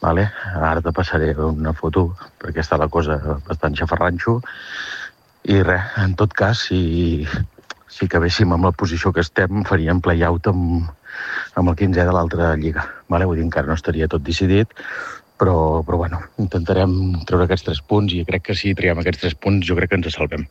Vale? Ara te passaré una foto, perquè està la cosa bastant xafarranxo. I res, en tot cas, si acabéssim amb la posició que estem, faríem play-out amb el 15è de l'altra lliga. Vale? Vull dir, encara no estaria tot decidit, però bueno, intentarem treure aquests 3 punts i crec que si traiem aquests 3 punts jo crec que ens salvem.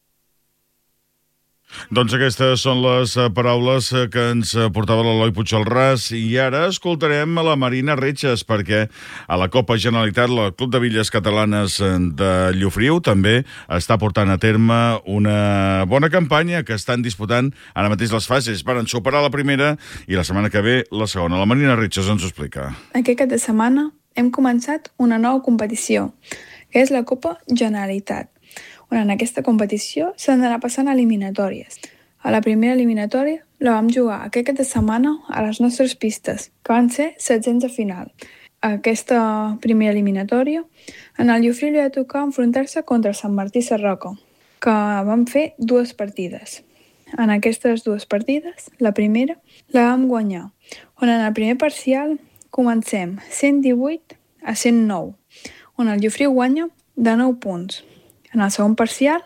Doncs aquestes són les paraules que ens portava l'Eloi Puigcerràs i ara escoltarem a la Marina Retges perquè a la Copa Generalitat el Club de Villes Catalanes de Llofriu també està portant a terme una bona campanya que estan disputant ara mateix les fases. Van superar la primera i la setmana que ve la segona. La Marina Retges ens ho explica. Aquest cap de setmana hem començat una nova competició, que és la Copa Generalitat, on en aquesta competició s'han d'anar passant eliminatòries. A la primera eliminatòria la vam jugar aquest cap de setmana a les nostres pistes, que van ser 700 a final. A aquesta primera eliminatòria, en el Llofriu li va tocar enfrontar-se contra Sant Martí Sarroca, que vam fer 2 partides. En aquestes 2 partides, la primera la vam guanyar, on en el primer parcial comencem 118 a 109, on el Llofriu guanya de 9 punts. En el segon parcial,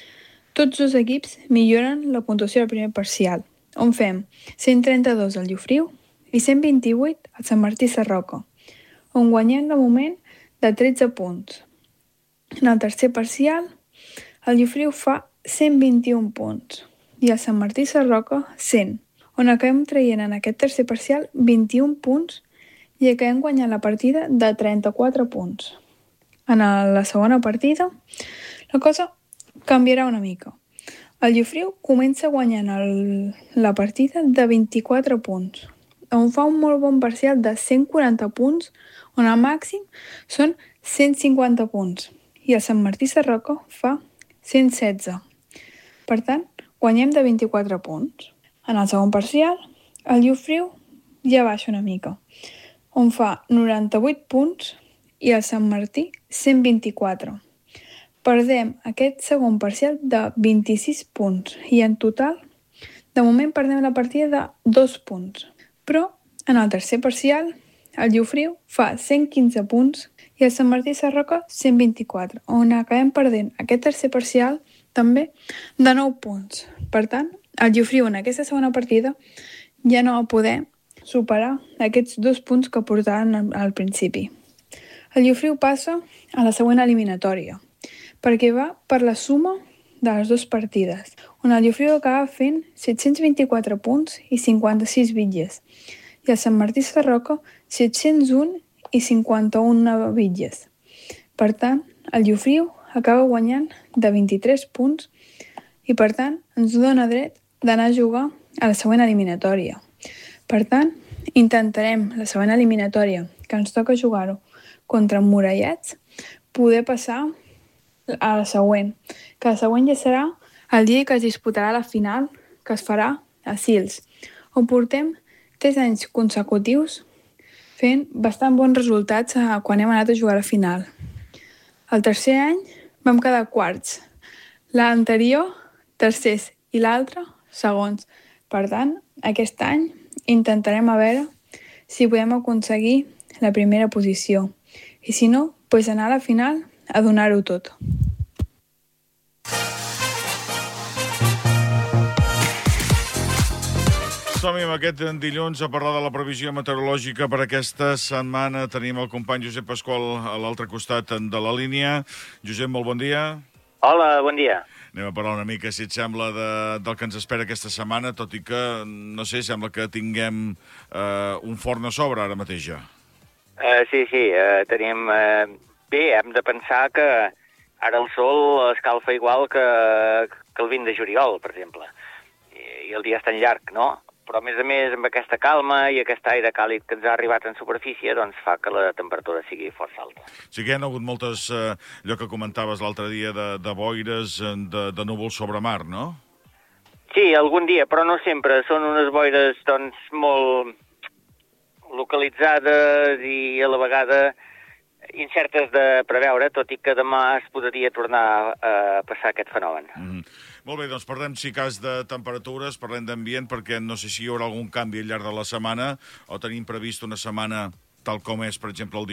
tots 2 equips milloren la puntuació del primer parcial, on fem 132 al Llofriu i 128 al Sant Martí Sarroca, on guanyem de moment de 13 punts. En el tercer parcial, el Llofriu fa 121 punts i el Sant Martí Sarroca 100, on acabem traient en aquest tercer parcial 21 punts i acabem guanyant la partida de 34 punts. En la segona partida, la cosa canviarà una mica. El Llofriu comença guanyant la partida de 24 punts, on fa un molt bon parcial de 140 punts, on el màxim són 150 punts, i el Sant Martí Sarroca fa 116. Per tant, guanyem de 24 punts. En el segon parcial, el Llofriu ja baixa una mica, on fa 98 punts i el Sant Martí 124. Perdem aquest segon parcial de 26 punts i en total, de moment perdem la partida de 2 punts. Però en el tercer parcial, el Llofriu fa 115 punts i el Sant Martí Sarroca 124, on acabem perdent aquest tercer parcial també de 9 punts. Per tant, el Llofriu en aquesta segona partida ja no va poder superar aquests 2 punts que portaven al principi. El Llofriu passa a la següent eliminatòria, perquè va per la suma de les 2 partides, on el Llofriu acaba fent 724 punts i 56 bitlles, i el Sant Martí Sarroca 701 i 51 bitlles. Per tant, el Llofriu acaba guanyant de 23 punts i, per tant, ens dona dret d'anar a jugar a la següent eliminatòria. Per tant, intentarem la següent eliminatòria, que ens toca jugar-ho contra Murallets, poder passar a la següent, que la següent ja serà el dia que es disputarà la final, que es farà a Sils, on portem 3 anys consecutius fent bastant bons resultats quan hem anat a jugar a la final. El tercer any vam quedar quarts, l'anterior tercers i l'altre segons. Per tant, aquest any intentarem a veure si podem aconseguir la primera posició i si no, doncs anar a la final a donar-ho tot. Som-hi amb aquest dilluns a parlar de la previsió meteorològica per aquesta setmana. Tenim el company Josep Pasqual a l'altre costat de la línia. Josep, molt bon dia. Hola, bon dia. Anem a parlar una mica, si et sembla, del que ens espera aquesta setmana, tot i que, no sé, sembla que tinguem un forn a sobre ara mateix ja. Sí, tenim... Bé, hem de pensar que ara el sol escalfa igual que el 20 de juliol, per exemple. I el dia és tan llarg, no? Però, a més, amb aquesta calma i aquest aire càlid que ens ha arribat en superfície, doncs fa que la temperatura sigui força alta. Sí que hi ha hagut moltes, allò que comentaves l'altre dia, de boires, de núvols sobre mar, no? Sí, algun dia, però no sempre. Són unes boires, doncs, molt localitzades i a la vegada incertes de preveure, tot i que demà es podria tornar a passar aquest fenomen. Molt bé, doncs parlem, si cas, de temperatures, parlem d'ambient, perquè no sé si hi haurà algun canvi al llarg de la setmana, o tenim previst una setmana tal com és, per exemple, el